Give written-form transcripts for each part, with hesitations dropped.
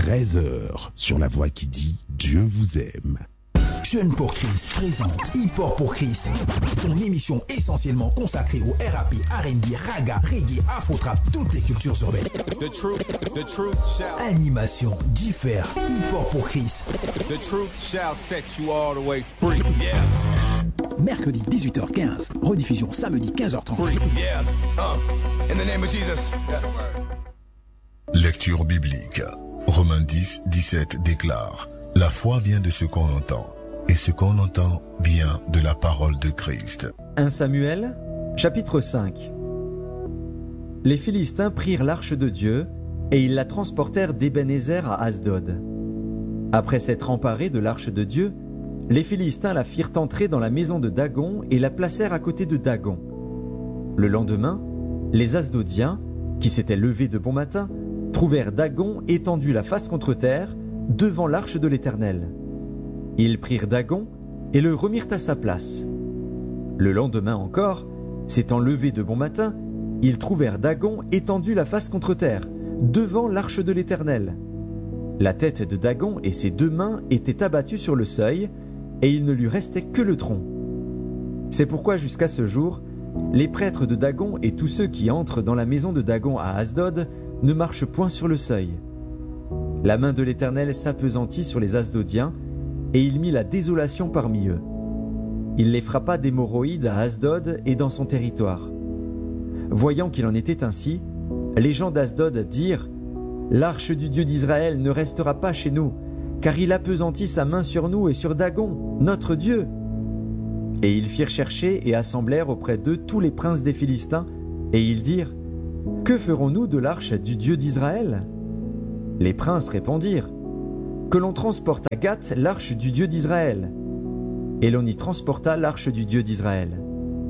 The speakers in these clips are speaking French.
13h, sur la voix qui dit Dieu vous aime. Jeunes pour Christ présente Hip-Hop pour Christ, une émission essentiellement consacrée au RAP, R&B, raga, reggae, afro-trap, toutes les cultures urbaines. The truth shall... Animation, diffère, Hip-Hop pour Christ. The truth shall set you all the way free. Yeah. Mercredi 18h15, rediffusion samedi 15h30. Free. Yeah. In the name of Jesus. Yes. Lecture biblique. Romains 10, 17 déclare: La foi vient de ce qu'on entend, et ce qu'on entend vient de la parole de Christ. 1 Samuel, chapitre 5. Les Philistins prirent l'arche de Dieu, et ils la transportèrent d'Ébenézer à Asdod. Après s'être emparés de l'arche de Dieu, les Philistins la firent entrer dans la maison de Dagon et la placèrent à côté de Dagon. Le lendemain, les Asdodiens, qui s'étaient levés de bon matin, trouvèrent Dagon étendu la face contre terre, devant l'arche de l'Éternel. Ils prirent Dagon et le remirent à sa place. Le lendemain encore, s'étant levés de bon matin, ils trouvèrent Dagon étendu la face contre terre, devant l'arche de l'Éternel. La tête de Dagon et ses deux mains étaient abattues sur le seuil, et il ne lui restait que le tronc. C'est pourquoi jusqu'à ce jour, les prêtres de Dagon et tous ceux qui entrent dans la maison de Dagon à Asdod ne marchent point sur le seuil. La main de l'Éternel s'appesantit sur les Asdodiens, et il mit la désolation parmi eux. Il les frappa d'hémorroïdes à Asdod et dans son territoire. Voyant qu'il en était ainsi, les gens d'Asdod dirent: L'arche du Dieu d'Israël ne restera pas chez nous, car il appesantit sa main sur nous et sur Dagon, notre Dieu. Et ils firent chercher et assemblèrent auprès d'eux tous les princes des Philistins, et ils dirent: Que ferons-nous de l'arche du Dieu d'Israël? Les princes répondirent: Que l'on transporte à Gath l'arche du Dieu d'Israël. Et l'on y transporta l'arche du Dieu d'Israël.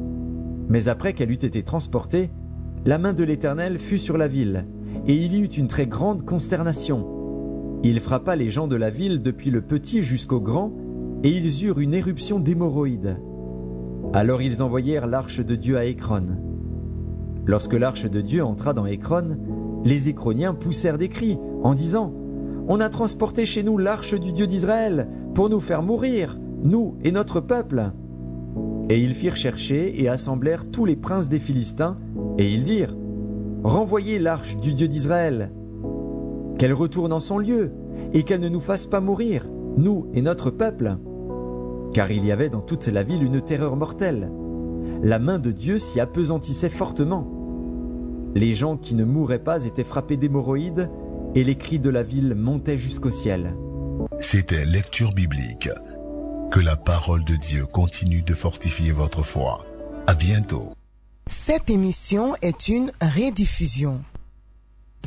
Mais après qu'elle eut été transportée, la main de l'Éternel fut sur la ville, et il y eut une très grande consternation. Il frappa les gens de la ville depuis le petit jusqu'au grand, et ils eurent une éruption d'hémorroïdes. Alors ils envoyèrent l'arche de Dieu à Écron. Lorsque l'arche de Dieu entra dans Écron, les Écroniens poussèrent des cris, en disant: On a transporté chez nous l'arche du Dieu d'Israël, pour nous faire mourir, nous et notre peuple. Et ils firent chercher et assemblèrent tous les princes des Philistins, et ils dirent: Renvoyez l'arche du Dieu d'Israël, qu'elle retourne en son lieu, et qu'elle ne nous fasse pas mourir, nous et notre peuple. Car il y avait dans toute la ville une terreur mortelle. La main de Dieu s'y appesantissait fortement. Les gens qui ne mouraient pas étaient frappés d'hémorroïdes, et les cris de la ville montaient jusqu'au ciel. C'était Lecture biblique. Que la parole de Dieu continue de fortifier votre foi. À bientôt. Cette émission est une rediffusion.